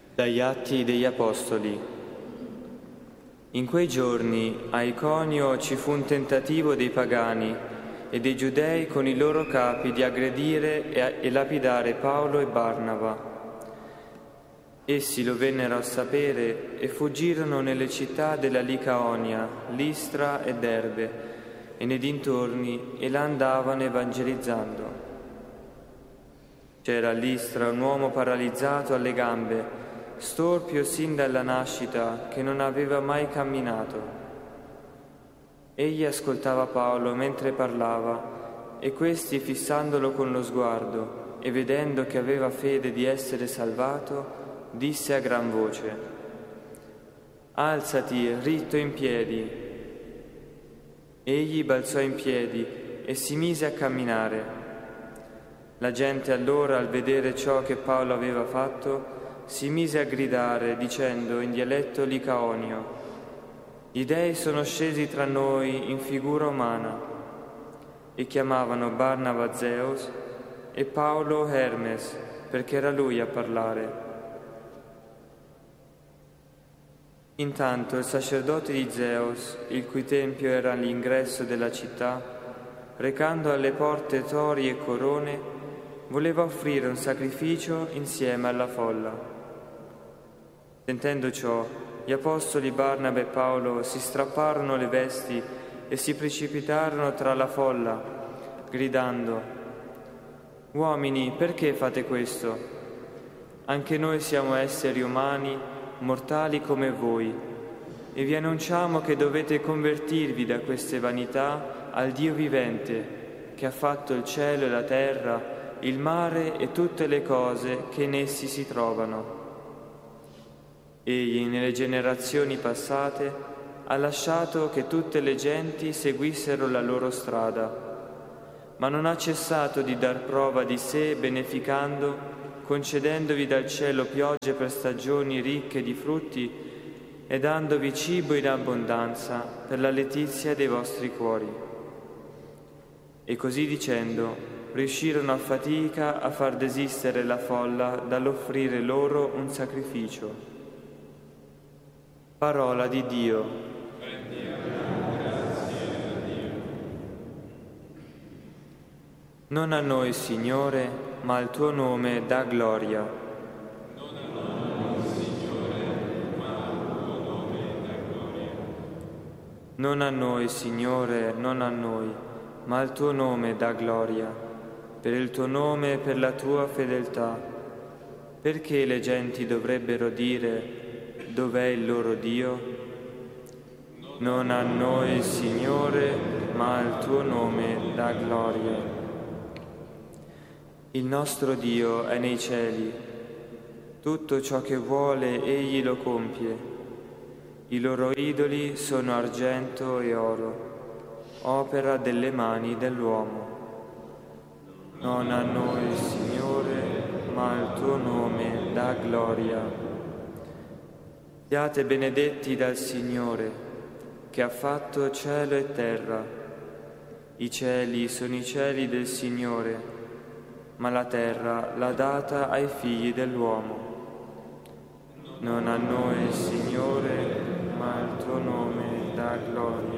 Dagli Atti degli Apostoli. In quei giorni a Iconio ci fu un tentativo dei pagani e dei giudei con i loro capi di aggredire e lapidare Paolo e Barnaba. Essi lo vennero a sapere e fuggirono nelle città della Licaonia, Listra e Derbe e nei dintorni, e là andavano evangelizzando. C'era a Listra un uomo paralizzato alle gambe, storpio sin dalla nascita, che non aveva mai camminato. Egli ascoltava Paolo mentre parlava, e questi, fissandolo con lo sguardo e vedendo che aveva fede di essere salvato, disse a gran voce: «Alzati, ritto in piedi». Egli balzò in piedi e si mise a camminare. La gente allora, al vedere ciò che Paolo aveva fatto, si mise a gridare, dicendo in dialetto licaonio: «Gli dei sono scesi tra noi in figura umana». E chiamavano Barnaba Zeus e Paolo Hermes, perché era lui a parlare. Intanto il sacerdote di Zeus, il cui tempio era all'ingresso della città, recando alle porte tori e corone, voleva offrire un sacrificio insieme alla folla. Sentendo ciò, gli apostoli Barnaba e Paolo si strapparono le vesti e si precipitarono tra la folla, gridando: «Uomini, perché fate questo? Anche noi siamo esseri umani, mortali come voi, e vi annunciamo che dovete convertirvi da queste vanità al Dio vivente, che ha fatto il cielo e la terra, il mare e tutte le cose che in essi si trovano. Egli, nelle generazioni passate, ha lasciato che tutte le genti seguissero la loro strada, ma non ha cessato di dar prova di sé beneficando, concedendovi dal cielo piogge per stagioni ricche di frutti e dandovi cibo in abbondanza per la letizia dei vostri cuori». E così dicendo, riuscirono a fatica a far desistere la folla dall'offrire loro un sacrificio. Parola di Dio. Non a noi, Signore, ma al tuo nome dà gloria. Non a noi, Signore, non a noi, ma al tuo nome dà gloria, per il tuo nome e per la tua fedeltà. Perché le genti dovrebbero dire: dov'è il loro Dio? Non a noi, Signore, ma al tuo nome dà gloria. Il nostro Dio è nei cieli. Tutto ciò che vuole Egli lo compie. I loro idoli sono argento e oro, opera delle mani dell'uomo. Non a noi, Signore, ma al tuo nome dà gloria. Siate benedetti dal Signore, che ha fatto cielo e terra. I cieli sono i cieli del Signore, ma la terra l'ha data ai figli dell'uomo. Non a noi, Signore, ma al tuo nome dà gloria.